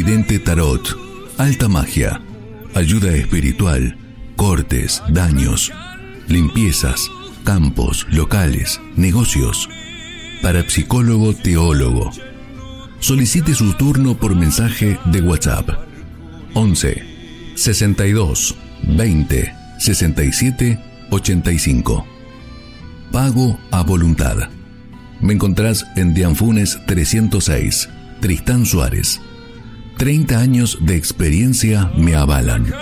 Vidente Tarot, alta magia, ayuda espiritual, cortes, daños, limpiezas, campos, locales, negocios. Parapsicólogo teólogo. Solicite su turno por mensaje de WhatsApp 11 62 20 67 85. Pago a voluntad. Me encontrás en Dianfunes 306, Tristán Suárez. 30 años de experiencia me avalan.